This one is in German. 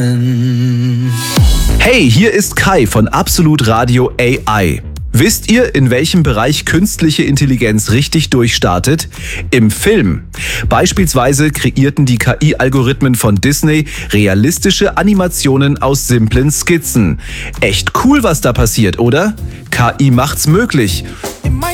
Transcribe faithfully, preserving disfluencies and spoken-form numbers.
Hey, hier ist Kai von Absolut Radio A I. Wisst ihr, in welchem Bereich künstliche Intelligenz richtig durchstartet? Im Film. Beispielsweise kreierten die K I-Algorithmen von Disney realistische Animationen aus simplen Skizzen. Echt cool, was da passiert, oder? K I macht's möglich.